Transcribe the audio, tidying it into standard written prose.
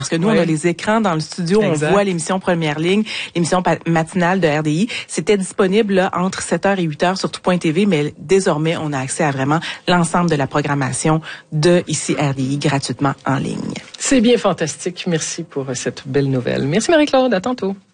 Parce que nous, on a les écrans dans le studio, on voit l'émission Première Ligne, l'émission matinale de RDI. C'était disponible là, entre 7h et 8h sur tout.tv, mais désormais, on a accès à vraiment l'ensemble de la programmation de ici RDI gratuitement en ligne. C'est bien fantastique. Merci pour cette belle nouvelle. Merci Marie-Claude. À tantôt.